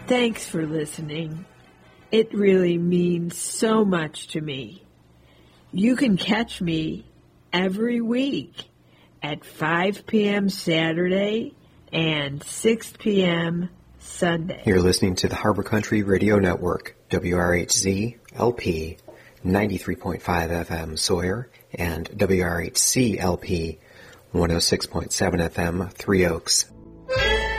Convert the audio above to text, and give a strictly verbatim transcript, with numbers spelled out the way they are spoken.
Thanks for listening. It really means so much to me. You can catch me every week at five p.m. Saturday and six p.m. Sunday. You're listening to the Harbor Country Radio Network, W R H Z L P ninety-three point five F M Sawyer and W R H C L P one oh six point seven F M Three Oaks.